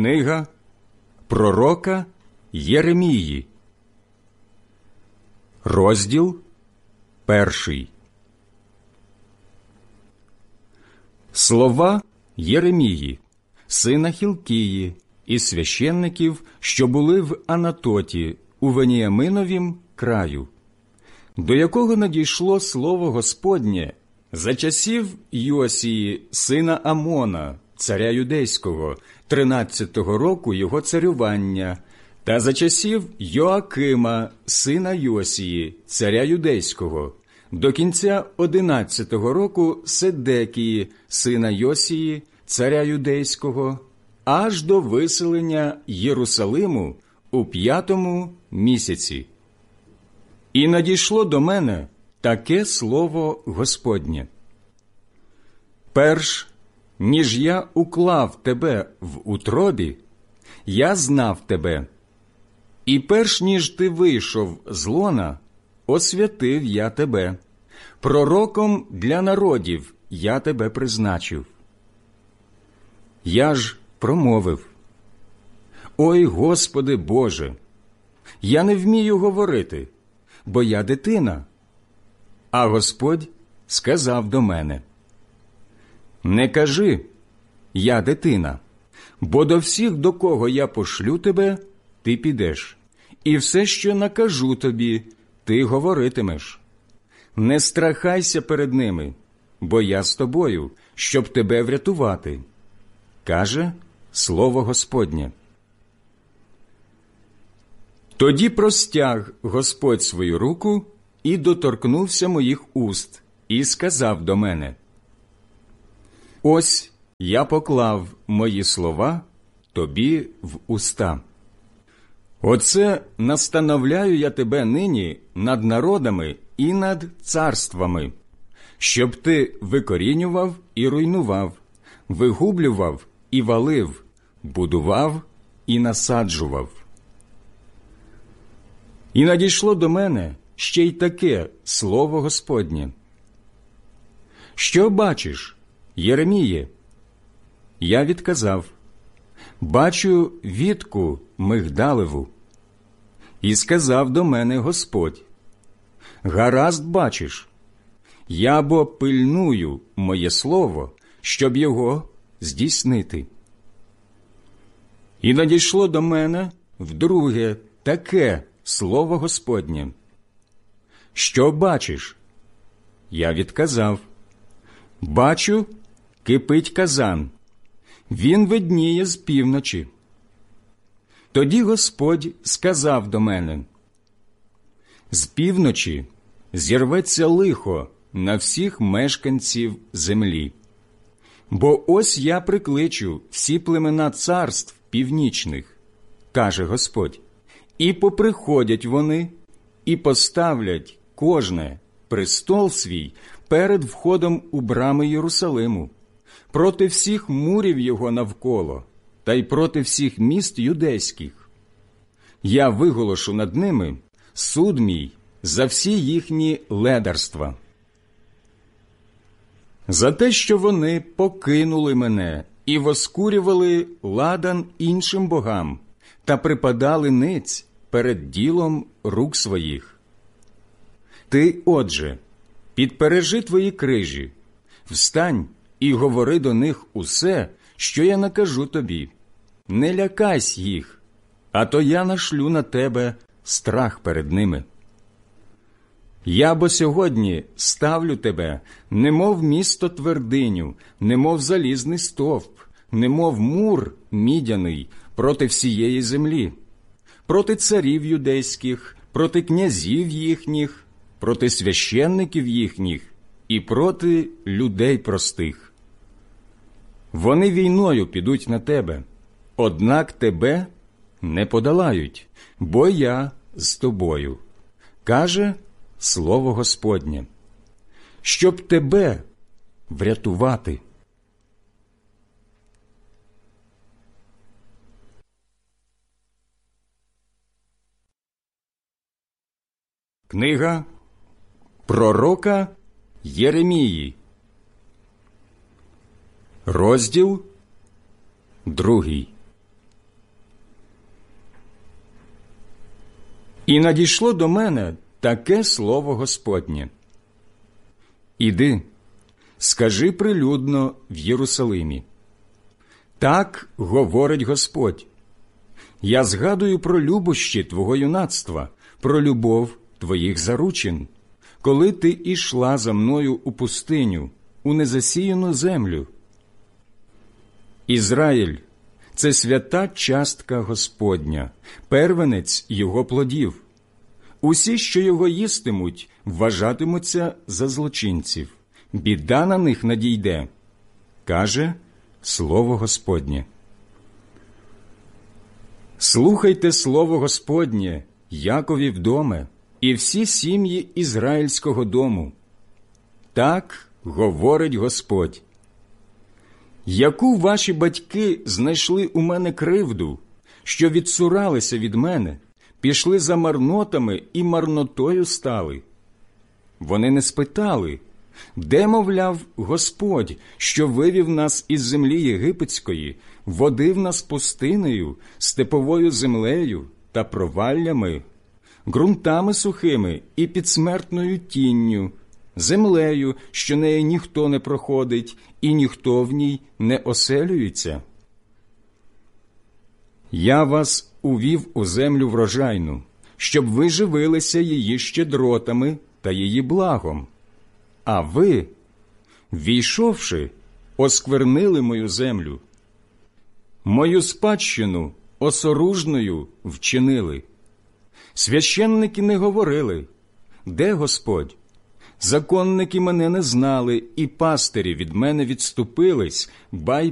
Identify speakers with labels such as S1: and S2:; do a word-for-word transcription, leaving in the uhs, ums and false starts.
S1: Книга пророка Єремії, розділ перший. Слова Єремії, сина Хілкії, і священників, що були в Анатоті, у Веніяминовім краю, до якого надійшло слово Господнє за часів Йосії, сина Амона, царя юдейського, тринадцятого року його царювання, та за часів Йоакима, сина Йосії, царя юдейського, до кінця одинадцятого року Седекії, сина Йосії, царя юдейського, аж до виселення Єрусалиму у п'ятому місяці. І надійшло до мене таке слово Господнє: перш ніж я уклав тебе в утробі, я знав тебе, і перш ніж ти вийшов з лона, освятив я тебе, пророком для народів я тебе призначив. Я ж промовив: «Ой, Господи Боже, я не вмію говорити, бо я дитина». А Господь сказав до мене: «Не кажи, я дитина, бо до всіх, до кого я пошлю тебе, ти підеш, і все, що накажу тобі, ти говоритимеш. Не страхайся перед ними, бо я з тобою, щоб тебе врятувати», каже слово Господнє. Тоді простяг Господь свою руку і доторкнувся моїх уст, і сказав до мене: «Ось я поклав мої слова тобі в уста. Оце настановляю я тебе нині над народами і над царствами, щоб ти викорінював і руйнував, вигублював і валив, будував і насаджував». І надійшло до мене ще й таке слово Господнє: «Що бачиш, Єреміє?» Я відказав: «Бачу вітку мигдалеву». І сказав до мене Господь: «Гаразд бачиш, я бо пильную моє слово, щоб його здійснити». І надійшло до мене вдруге таке слово Господнє: «Що бачиш?» Я відказав: «Бачу, кипить казан, він видніє з півночі». Тоді Господь сказав до мене: «З півночі зірветься лихо на всіх мешканців землі. Бо ось я прикличу всі племена царств північних, каже Господь, і поприходять вони, і поставлять кожне престол свій перед входом у брами Єрусалиму, проти всіх мурів його навколо, та й проти всіх міст юдейських. Я виголошу над ними суд мій за всі їхні ледарства. За те, що вони покинули мене і воскурювали ладан іншим богам, та припадали ниць перед ділом рук своїх. Ти, отже, підпережи твої крижі, встань і говори до них усе, що я накажу тобі. Не лякайся їх, а то я нашлю на тебе страх перед ними. Я бо сьогодні ставлю тебе, немов місто твердиню, немов залізний стовп, немов мур мідяний проти всієї землі, проти царів юдейських, проти князів їхніх, проти священників їхніх і проти людей простих. Вони війною підуть на тебе, однак тебе не подолають, бо я з тобою, каже слово Господнє, щоб тебе врятувати». Книга пророка Єремії, розділ другий. І надійшло до мене таке слово Господнє. Іди, скажи прилюдно в Єрусалимі. Так говорить Господь. Я згадую про любощі твого юнацтва, про любов твоїх заручин, коли ти ішла за мною у пустиню, у незасіяну землю. Ізраїль – це свята частка Господня, первенець його плодів. Усі, що його їстимуть, вважатимуться за злочинців. Біда на них надійде, каже слово Господнє. Слухайте слово Господнє, Якові вдоме, і всі сім'ї ізраїльського дому. Так говорить Господь. Яку ваші батьки знайшли у мене кривду, що відсуралися від мене, пішли за марнотами і марнотою стали? Вони не спитали, де, мовляв, Господь, що вивів нас із землі єгипетської, водив нас пустинею, степовою землею та проваллями, ґрунтами сухими і підсмертною тінню, землею, що неї ніхто не проходить, і ніхто в ній не оселюється? Я вас увів у землю врожайну, щоб ви живилися її щедротами та її благом. А ви, війшовши, осквернили мою землю, мою спадщину осоружною вчинили. Священники не говорили, де Господь? Законники мене не знали, і пастирі від мене відступились, бай